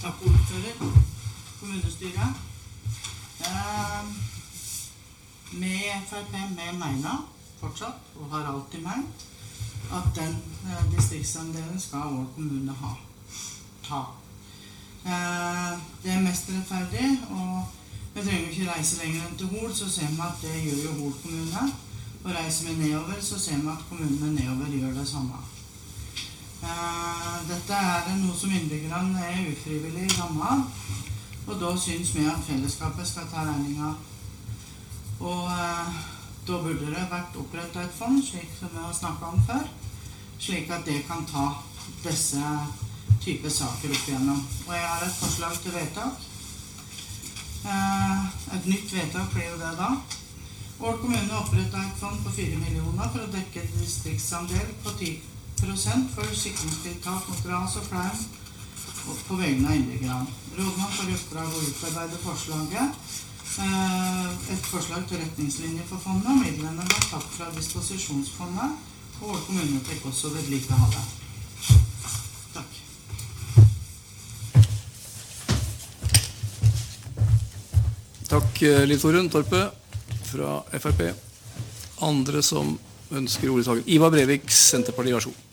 Takk, ordfører, kommunestyret. Med FRP, med Meina, fortsatt, og har alltid ment, at den distriktsandelen skal vår kommune ta. Det er mest rettferdig, og vi trenger ikke reise lenger enn til Hol, så ser vi at det gjør jo Hol kommune. Og reiser vi nedover, så ser vi at kommunene nedover gjør det samme. Dette er noe som innbyggerne er ufrivillig rammet av, og da synes vi at fellesskapet skal ta regningen. Og da burde det vært opprettet et fond, slik som vi har snakket om før, slik at det kan ta disse type saker opp igjennom. Og jeg har et forslag til vedtak. Et nytt vedtak blir jo det da. Vår kommune opprettet et fond på 4 millioner for å dekke distriktsandel på 10% for sikringstiltak mot ras og flaum på vegne av innbyggerne. Rådmann får i oppdrag å utarbeide forslaget. Et forslag til retningslinjer for fondet, og midlene var tatt fra disposisjonsfondet, og vår kommune fikk også vedlikeholdet. Takk. Takk, Liv Torunn Torpe fra FRP. Andre som ønsker ordet i saken. Ivar Brevik, Senterpartiet, vær så god.